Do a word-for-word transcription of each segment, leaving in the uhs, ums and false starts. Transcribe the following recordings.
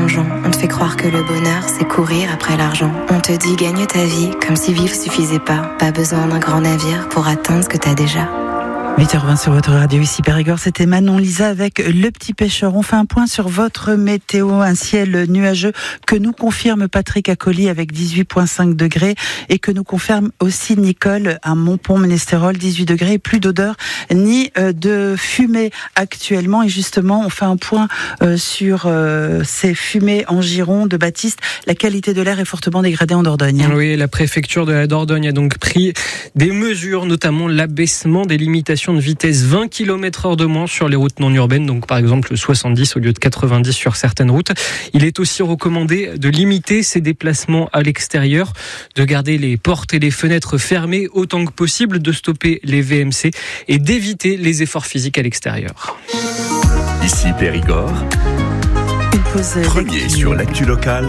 plongeon. On te fait croire que le bonheur, c'est courir après l'argent. On te dit gagne ta vie, comme si vivre suffisait pas. Pas besoin d'un grand navire pour atteindre ce que t'as déjà. huit heures vingt sur votre radio, ici Périgord, c'était Manon Lisa avec Le Petit Pêcheur. On fait un point sur votre météo, un ciel nuageux que nous confirme Patrick Accoli avec dix-huit virgule cinq degrés et que nous confirme aussi Nicole à Montpont-Ménestérol, dix-huit degrés, plus d'odeur ni de fumée actuellement. Et justement, on fait un point sur ces fumées en Gironde. Baptiste, la qualité de l'air est fortement dégradée en Dordogne. Oui, la préfecture de la Dordogne a donc pris des mesures, notamment l'abaissement des limitations de vitesse, vingt kilomètres heure de moins sur les routes non urbaines, donc par exemple soixante-dix au lieu de quatre-vingt-dix sur certaines routes. Il est aussi recommandé de limiter ses déplacements à l'extérieur, de garder les portes et les fenêtres fermées autant que possible, de stopper les V M C et d'éviter les efforts physiques à l'extérieur. Ici Périgord, premier sur l'actu locale.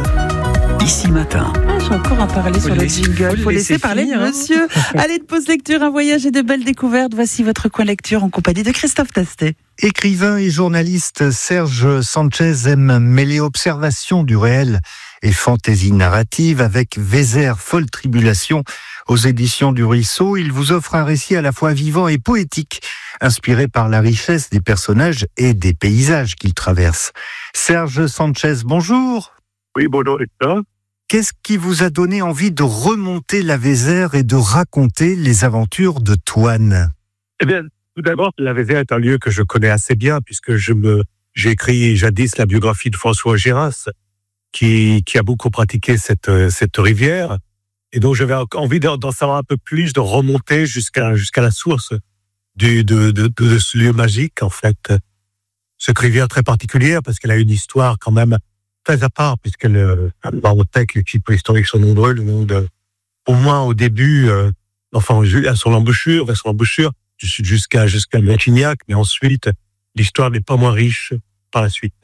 Ici matin. Ah, j'ai encore à parler faut sur le jingle. Il faut laisser parler finir, hein. Monsieur. Allez, de pause lecture, un voyage et de belles découvertes. Voici votre coin lecture en compagnie de Christophe Tastet. Écrivain et journaliste, Serge Sanchez aime mêler observation du réel et fantaisie narrative avec Vézère, folle tribulation. Aux éditions du Ruisseau, il vous offre un récit à la fois vivant et poétique, inspiré par la richesse des personnages et des paysages qu'il traverse. Serge Sanchez, bonjour. Oui, bonjour, Victor. Qu'est-ce qui vous a donné envie de remonter la Vézère et de raconter les aventures de Toine ? Eh bien, tout d'abord, la Vézère est un lieu que je connais assez bien puisque je me, j'ai écrit jadis la biographie de François Gérras, qui, qui a beaucoup pratiqué cette, cette rivière. Et donc, j'avais envie d'en savoir un peu plus, de remonter jusqu'à, jusqu'à la source du, de, de, de ce lieu magique, en fait. Cette rivière très particulière parce qu'elle a une histoire quand même très à part, puisque le barothèque, les sites préhistoriques sont nombreux, le monde, euh, au moins au début, euh, enfin, à son embouchure, vers son embouchure, jusqu'à, jusqu'à Montignac, mais ensuite, l'histoire n'est pas moins riche par la suite.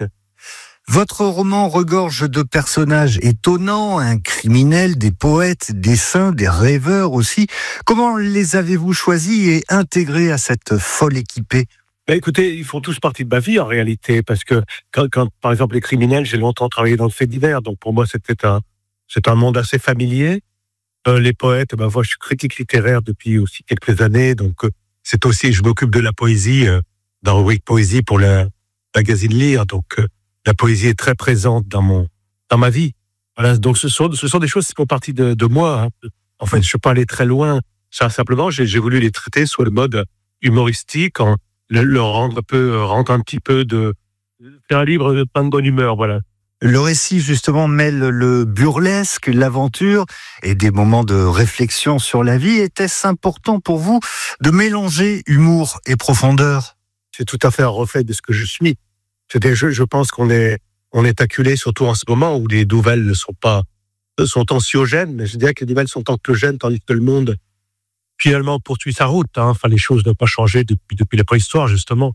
Votre roman regorge de personnages étonnants, un criminel, des poètes, des saints, des rêveurs aussi. Comment les avez-vous choisis et intégrés à cette folle équipée ? Ben écoutez, ils font tous partie de ma vie en réalité, parce que quand, quand par exemple les criminels, j'ai longtemps travaillé dans le fait divers, donc pour moi c'était un, c'est un monde assez familier. Euh, les poètes, ben moi je suis critique littéraire depuis aussi quelques années, donc euh, c'est aussi, je m'occupe de la poésie euh, dans la rubrique poésie pour le magazine Lire, donc euh, la poésie est très présente dans mon, dans ma vie. Voilà, donc ce sont, ce sont des choses qui font partie de, de moi. Hein. En fait, je suis pas allé très loin. Ça, simplement, j'ai, j'ai voulu les traiter sur le mode humoristique, en Le, le rendre un peu, rendre un petit peu de, faire un livre de plein de bonne humeur, voilà. Le récit, justement, mêle le burlesque, l'aventure et des moments de réflexion sur la vie. Était-ce important pour vous de mélanger humour et profondeur ? C'est tout à fait un reflet de ce que je suis. C'est-à-dire, je, je pense qu'on est, on est acculé, surtout en ce moment où les nouvelles ne sont pas, sont anxiogènes, mais je dirais que les nouvelles sont anxiogènes, tandis que le monde, finalement, poursuit sa route. Hein. Enfin, les choses n'ont pas changé depuis, depuis la préhistoire, justement.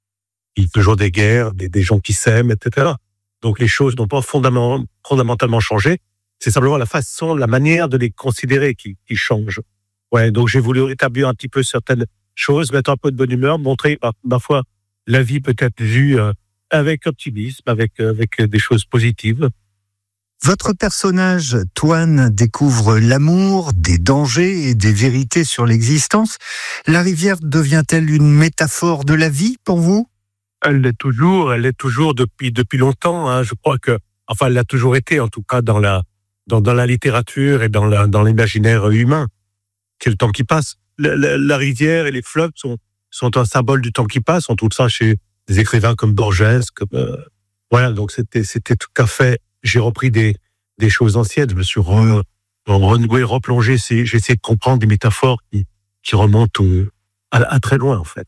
Il y a toujours des guerres, des, des gens qui s'aiment, et cetera. Donc, les choses n'ont pas fondamentalement, fondamentalement changé. C'est simplement la façon, la manière de les considérer qui, qui change. Ouais, donc j'ai voulu rétablir un petit peu certaines choses, mettre un peu de bonne humeur, montrer, parfois, la vie peut être vue euh, avec optimisme, avec, euh, avec des choses positives. Votre personnage, Toine, découvre l'amour, des dangers et des vérités sur l'existence. La rivière devient-elle une métaphore de la vie pour vous ? Elle l'est toujours, elle l'est toujours depuis, depuis longtemps. Hein. Je crois que, enfin, elle l'a toujours été, en tout cas, dans la, dans, dans la littérature et dans, la, dans l'imaginaire humain. C'est le temps qui passe. La, la, la rivière et les fleuves sont, sont un symbole du temps qui passe. On trouve ça chez des écrivains comme Borges, comme, euh, voilà, donc c'était, c'était tout à fait. J'ai repris des, des choses anciennes, je me suis re, renoué, replongé, j'ai essayé de comprendre des métaphores qui, qui remontent au, à, à très loin, en fait.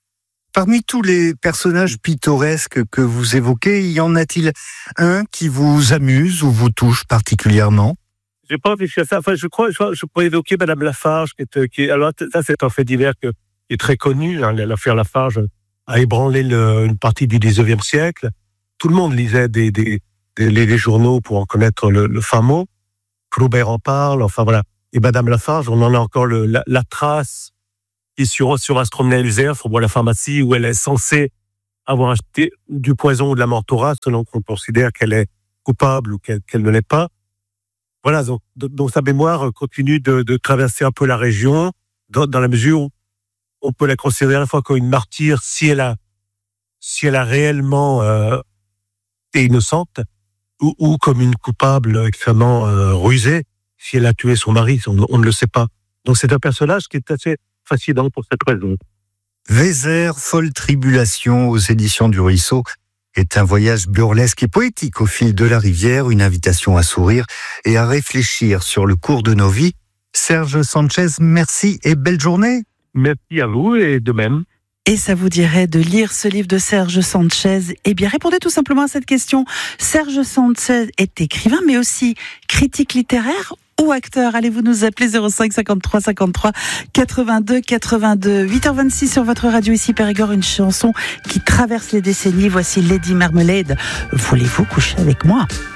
Parmi tous les personnages pittoresques que vous évoquez, y en a-t-il un qui vous amuse ou vous touche particulièrement ? J'ai pas réfléchi à ça. Enfin, je crois, je, je pourrais évoquer Madame Lafarge, qui est, qui est, alors, ça, c'est un fait divers que, qui est très connu, hein, l'affaire Lafarge a ébranlé le, une partie du dix-neuvième siècle. Tout le monde lisait des, des, des les, les journaux pour en connaître le, le fin mot. Flaubert en parle, enfin voilà. Et Madame Lafarge, on en a encore le, la, la trace qui est sur, sur Astroménalzer, faut voir la pharmacie, où elle est censée avoir acheté du poison ou de la mentora, selon qu'on considère qu'elle est, coupable ou qu'elle, qu'elle ne l'est pas. Voilà, donc, donc sa mémoire continue de, de traverser un peu la région, dans, dans la mesure où on peut la considérer à la fois comme une martyre si elle a, si elle a réellement euh, été innocente, ou, ou comme une coupable extrêmement euh, rusée si elle a tué son mari. On, on ne le sait pas. Donc c'est un personnage qui est assez fascinant pour cette raison. Vézère, folle tribulation aux éditions du Ruisseau est un voyage burlesque et poétique au fil de la rivière, une invitation à sourire et à réfléchir sur le cours de nos vies. Serge Sanchez, merci et belle journée. Merci à vous et de même. Et ça vous dirait de lire ce livre de Serge Sanchez? Eh bien, répondez tout simplement à cette question. Serge Sanchez est écrivain, mais aussi critique littéraire ou acteur? Allez-vous nous appeler zéro cinq cinquante-trois cinquante-trois quatre-vingt-deux quatre-vingt-deux. huit heures vingt-six sur votre radio ici Périgord, une chanson qui traverse les décennies. Voici Lady Marmalade. Voulez-vous coucher avec moi?